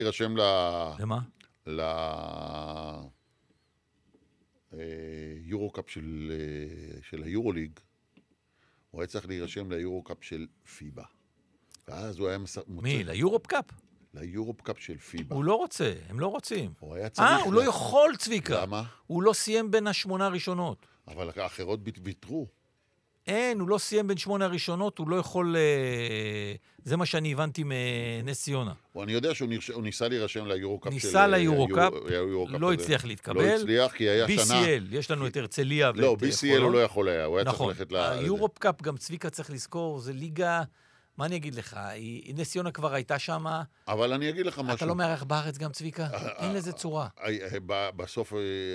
להירשם למה? ליורו-קאפ של היורוליג, הוא היה צריך להירשם ליורו-קאפ של פיבה. ואז הוא היה מוצא... מי? ליורופ-קאפ? ליורופ-קאפ של פיבה. הוא לא רוצה, הם לא רוצים. הוא היה צריך... הוא לא יכול, צביקה. למה? הוא לא סיים בין 8 הראשונות. אבל האחרות ויתרו. אין, הוא לא סיים בין 8 הראשונות, הוא לא יכול... זה מה שאני הבנתי מנס ציונה. אני יודע שהוא ניסה להירשם ליורוקאפ. ניסה ליורוקאפ, לא הצליח להתקבל. לא הצליח, כי היה שנה... BCL, יש לנו את הרצליה. לא, BCL הוא לא יכול היה, הוא היה צריך ללכת ל... היורופ-קאפ, גם צביקה צריך לזכור, זה ליגה... מה אני אגיד לך? נס ציונה כבר הייתה שם. אבל אני אגיד לך משהו. אתה לא מארח בארץ גם, צביקה? אין לזה צורה. בסוף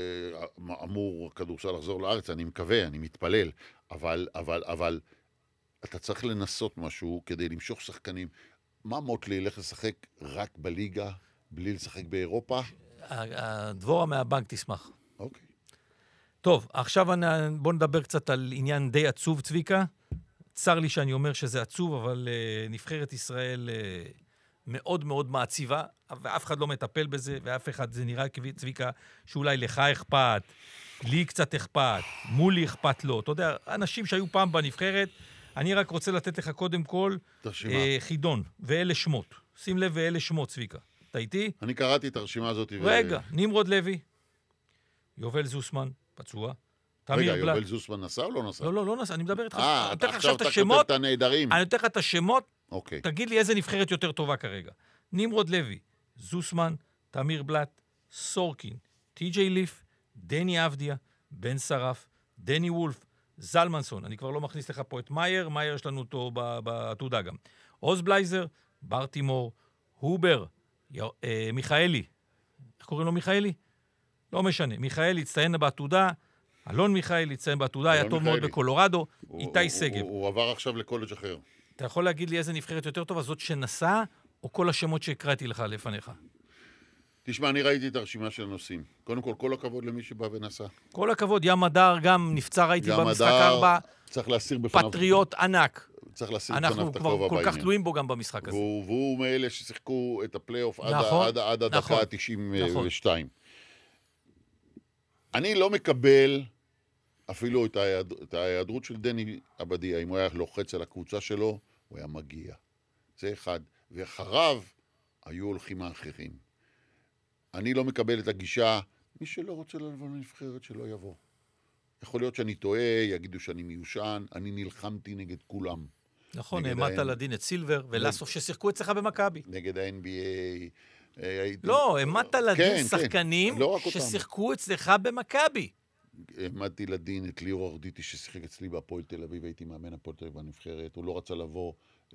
אמור כדורסל לחזור לארץ, אני מקווה, אני מתפלל. אבל אתה צריך לנסות משהו כדי למשוך שחקנים. מה מוטלי ילך לשחק רק בליגה, בלי לשחק באירופה? הדבורה מהבנק תשמח. אוקיי. טוב, עכשיו בוא נדבר קצת על עניין די עצוב, צביקה. צר לי שאני אומר שזה עצוב, אבל נבחרת ישראל מאוד מאוד מעציבה, ואף אחד לא מטפל בזה, ואף אחד, זה נראה צביקה, שאולי לך אכפת, לי קצת אכפת, מולי אכפת לו. אתה יודע, אנשים שהיו פעם בנבחרת, אני רק רוצה לתת לך קודם כל חידון, ואלה שמות. שים לב, ואלה שמות, צביקה. אתה איתי? אני קראתי את הרשימה הזאת. רגע, נמרוד לוי, יובל זוסמן, פצוע, רגע, יובל זוסמן נסע או לא נסע? לא נסע, אני מדבר איתך. אתה עכשיו כותב את הנהדרים. אני נותן לך את השמות, אוקיי. תגיד לי איזה נבחרת יותר טובה כרגע. נמרוד לוי, זוסמן, תמיר בלט, סורקין, טי.ג'יי ליף, דני אבדיה, בן שרף, דני וולף, זלמנסון, אני כבר לא מכניס לך פה את מאייר, מאייר יש לנו אותו בעתודה גם. עוז בלייזר, ברטימור, הובר, מיכאלי, איך קוראים לו מיכאלי? לא משנה, מיכאלי הצטיין בעתודה, אלון מיכאלי הצטיין בעתודה, היה טוב מאוד בקולורדו, איתי סגב. הוא עבר עכשיו לקולג' אחר. אתה יכול להגיד לי איזה נבחרת יותר טובה, זאת שנסע, או כל השמות שהקראתי לך לפניך? תשמע, אני ראיתי את הרשימה של הנושאים. קודם כל הכבוד למי שבא ונסע. כל הכבוד, ים הדר גם נפצע, ראיתי במשחק 4. צריך להסיר בפניו. פטריוט ענק. צריך להסיר בפניו את הכובע בעניין. אנחנו כבר כל כך תלויים בו גם במשחק הזה. והוא מאלה ששיחקו את הפלייאוף עד הדקה ה-92. אני לא מקבל אפילו את ההיעדרות של דני אבדיה. אם הוא היה לוחץ על הקבוצה שלו, הוא היה מגיע. זה אחד. ואחריו היו הולכים האחרים. אני לא מקבל את הגישה, מי שלא רוצה לבוא לנבחרת שלא יבוא. יכול להיות שאני טועה, יגידו שאני מיושן, אני נלחמתי נגד כולם. נכון, נעמדת לדין את סילבר ולסוף ששיחקו אצלך במכבי. נגד ה-NBA. לא, העמדת לדין שחקנים ששיחקו אצלך במכבי. העמדתי לדין את ליאור ארדיטי ששיחק אצלי בהפועל תל אביב, הייתי מאמן הפועל תל אביב בנבחרת, הוא לא רצה לבוא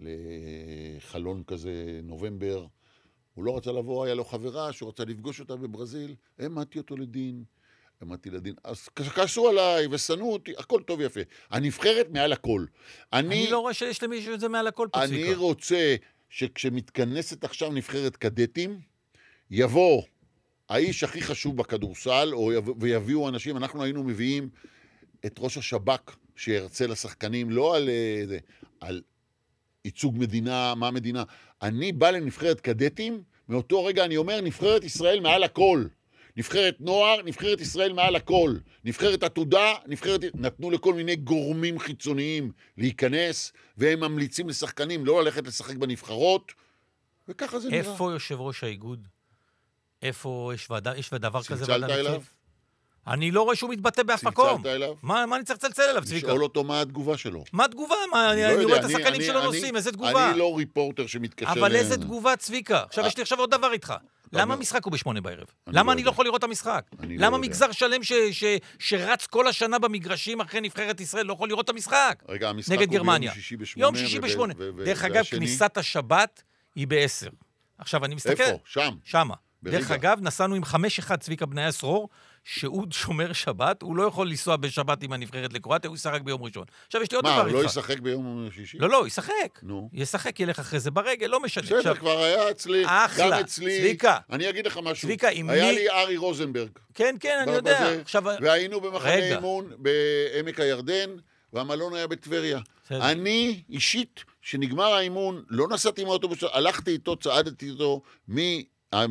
לחלון כזה נובמבר, הוא לא רצה לבוא, היה לו חברה שהוא רצה לפגוש אותה בברזיל, העמדתי אותו לדין, אז כעסו עליי ושנאו אותי, הכל טוב ויפה. הנבחרת מעל הכל. אני לא רואה שיש למישהו את זה מעל הכל פה, צביקה. אני רוצה שכשמתכנסת עכשיו נבחרת קדטים, יבוא האיש הכי חשוב בכדורסל, ויביאו אנשים, אנחנו היינו מביאים את ראש השב"כ שירצה לשחקנים, לא על ייצוג מדינה, מה מדינה. אני בא לנבחרת קדטים, מאותו רגע אני אומר, נבחרת ישראל מעל הכל. נבחרת נוער, נבחרת ישראל מעל הכל. נבחרת עתודה, נתנו לכל מיני גורמים חיצוניים להיכנס, והם ממליצים לשחקנים לא ללכת לשחק בנבחרות, וככה זה נראה. איפה יושב ראש האיגוד? איפה יש דבר כזה? צלצלת אליו? אני לא רואה שהוא מתבטא באף מקום. צלצלת אליו? מה אני צריך לצלצל אליו, צביקה? לשאול אותו מה התגובה שלו. מה התגובה? אני רואה את השחקנים שלו נוסעים, איזה תגובה? אני לא ריפורטר שמתקשר... אבל איזה תגובה, צביקה? עכשיו יש לי עכשיו עוד דבר איתך. למה המשחק הוא ב8 בערב? למה אני לא יכול לראות את המשחק? למה מגזר שלם שרץ כל השנה במגרשים אחרי נבחרת ישראל לא יכול לראות את המשחק? רגע, המשחק הוא ביום שישי ב8. יום שישי ב8. דרך אגב, כניסת השבת היא ב10. עכשיו אני מסתכל... איפה? שם. שמה. דרך אגב, נסענו עם 5-1 צביקה בני הסרור, שהוא שומר שבת, הוא לא יכול לנסוע בשבת עם הנבחרת לקרואטיה, הוא ישחק ביום ראשון. עכשיו יש לי עוד דבר איתך. מה, הוא לא ישחק ביום שישי? לא, ישחק. נו. ישחק, ילך אחרי זה ברגל, לא משנה. בסדר, כבר היה אצלי, גם אצלי. צביקה. אני אגיד לך משהו. צביקה, עם מי... היה לי ארי רוזנברג. כן, אני יודע. והיינו במחנה אימון בעמק הירדן, והמלון היה בטבריה. אני, אישית, שנגמר האימון, לא נסעתי עם האוטובוס, הלכתי איתו, צעדתי איתו